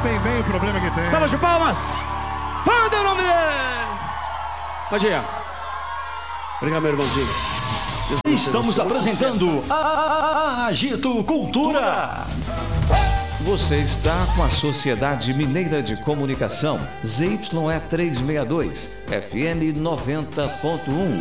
bem o problema que tem. Salva de palmas! Manda o nome dele! Magia. Obrigado, meu irmãozinho. Estamos apresentando a Agito Cultura. Você está com a Sociedade Mineira de Comunicação, ZYE 362, FM 90.1.